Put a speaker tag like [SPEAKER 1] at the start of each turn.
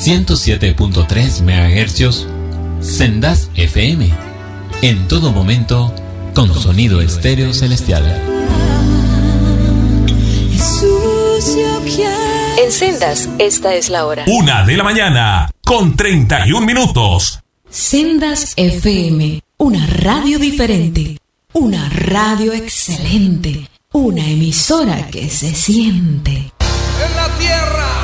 [SPEAKER 1] 107.3 MHz, Sendas FM. En todo momento, con sonido estéreo celestial.
[SPEAKER 2] En Sendas, esta es la hora.
[SPEAKER 3] 1:00 con 31 minutos.
[SPEAKER 2] Sendas FM, una radio diferente, una radio excelente, una emisora que se siente.
[SPEAKER 4] En la tierra